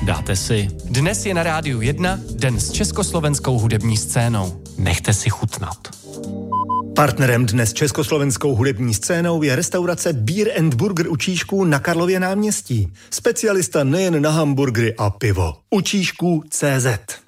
Dáte si. Dnes je na Rádiu 1 den s československou hudební scénou. Nechte si chutnat. Partnerem dnes s československou hudební scénou je restaurace Beer and Burger u Čížků na Karlově náměstí. Specialista nejen na hamburgery a pivo. U Čížků CZ.